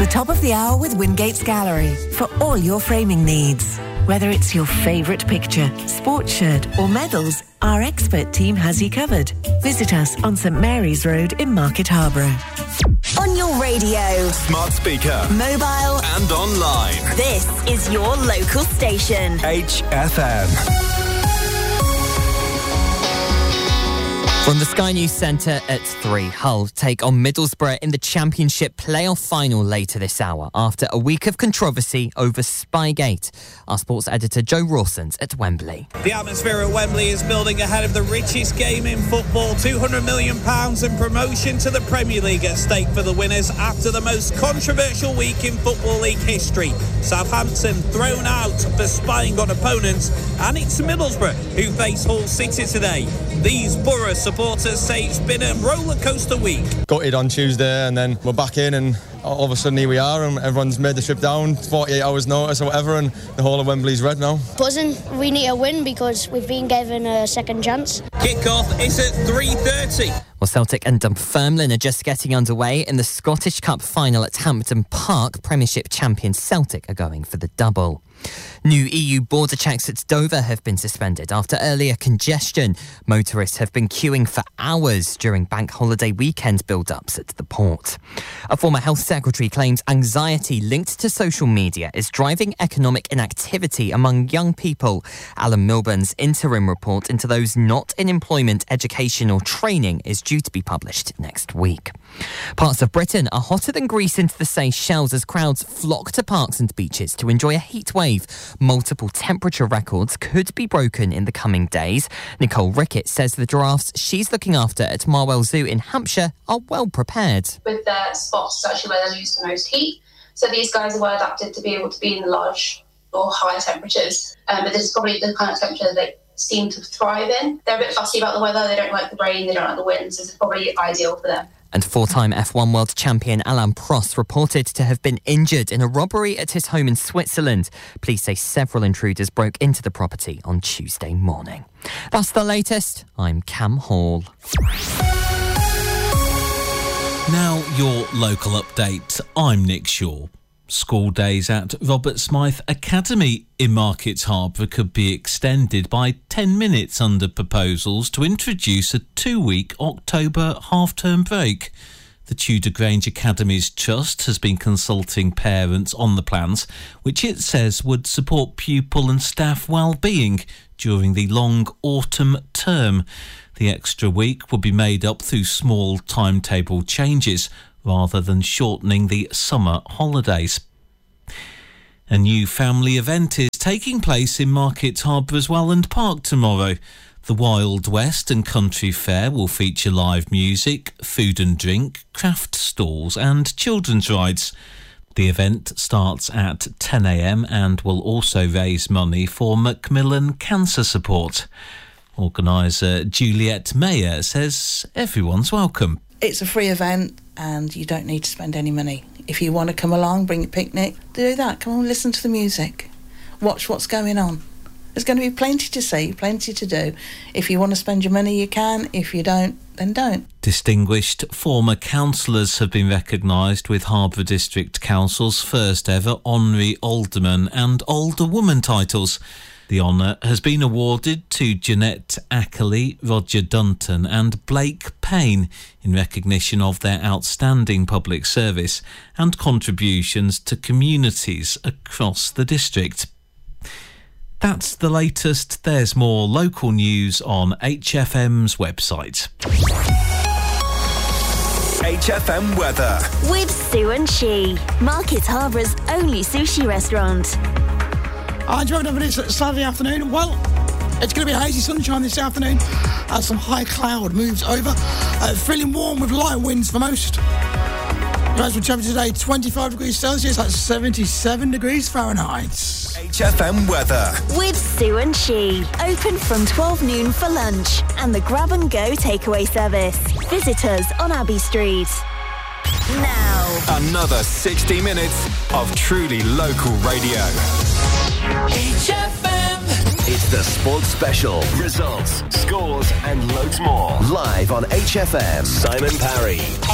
The top of the hour with Wingate's Gallery for all your framing needs. Whether it's your favourite picture, sports shirt or medals, our expert team has you covered. Visit us on St Mary's Road in Market Harborough. On your radio, smart speaker, mobile and online. This is your local station. HFM. From the Sky News Centre at 3, Hull take on Middlesbrough in the Championship playoff final later this hour after a week of controversy over Spygate. Our sports editor Joe Rawson's at Wembley. The atmosphere at Wembley is building ahead of the richest game in football. £200 million and promotion to the Premier League at stake for the winners after the most controversial week in Football League history. Southampton thrown out for spying on opponents, and it's Middlesbrough who face Hull City today. These Borough supporters say it's been a roller coaster week. Gutted on Tuesday, and then we're back in, and all of a sudden here we are, and everyone's made the trip down, 48 hours notice or whatever, and the whole of Wembley's red now. Buzzing. We need a win because we've been given a second chance. Kick-off is at 3:30. Well, Celtic and Dunfermline are just getting underway in the Scottish Cup final at Hampden Park. Premiership champions Celtic are going for the double. New EU border checks at Dover have been suspended after earlier congestion. Motorists have been queuing for hours during bank holiday weekend build-ups at the port. A former health secretary claims anxiety linked to social media is driving economic inactivity among young people. Alan Milburn's interim report into those not in employment, education or training is due to be published next week. Parts of Britain are hotter than Greece into the Seychelles as crowds flock to parks and beaches to enjoy a heat wave. Multiple temperature records could be broken in the coming days. Nicole Rickett says the giraffes she's looking after at Marwell Zoo in Hampshire are well prepared. With their spots, actually where they lose the most heat. So these guys are well adapted to be able to be in the large or higher temperatures. But this is probably the kind of temperature they seem to thrive in. They're a bit fussy about the weather. They don't like the rain. They don't like the wind. So this is probably ideal for them. And four-time F1 world champion Alain Prost reported to have been injured in a robbery at his home in Switzerland. Police say several intruders broke into the property on Tuesday morning. That's the latest. I'm Cam Hall. Now your local update. I'm Nick Shaw. School days at Robert Smythe Academy in Market Harborough could be extended by 10 minutes under proposals to introduce a 2-week October half-term break. The Tudor Grange Academy's Trust has been consulting parents on the plans, which it says would support pupil and staff well-being during the long autumn term. The extra week will be made up through small timetable changes, rather than shortening the summer holidays. A new family event is taking place in Market Harbour's Welland Park tomorrow. The Wild West and Country Fair will feature live music, food and drink, craft stalls and children's rides. The event starts at 10 a.m. and will also raise money for Macmillan Cancer Support. Organiser Juliette Mayer says everyone's welcome. It's a free event and you don't need to spend any money. If you want to come along, bring a picnic, do that. Come on, listen to the music. Watch what's going on. There's going to be plenty to see, plenty to do. If you want to spend your money, you can. If you don't, then don't. Distinguished former councillors have been recognised with Harborough District Council's first ever Honorary Alderman and Alderwoman titles. The honour has been awarded to Jeanette Ackley, Roger Dunton and Blake Payne in recognition of their outstanding public service and contributions to communities across the district. That's the latest. There's more local news on HFM's website. HFM weather. With Sue and She, Market Harbour's only sushi restaurant. I'm driving over this Saturday afternoon. Well, it's going to be hazy sunshine this afternoon as some high cloud moves over. Feeling warm with light winds for most. Maximum temperature today, 25 degrees Celsius, that's 77 degrees Fahrenheit. HFM weather. With Sue and She. Open from 12 noon for lunch and the grab and go takeaway service. Visit us on Abbey Street. Now. Another 60 minutes of truly local radio. HFM. It's the Sports Special. Results, scores and loads more. Live on HFM. Simon Parry.